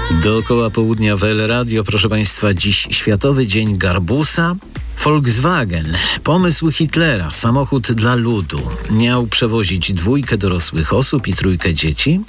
Dookoła południa w El Radio, proszę Państwa, dziś Światowy Dzień Garbusa. Volkswagen, pomysł Hitlera, samochód dla ludu, miał przewozić 2 dorosłych osób i 3 dzieci.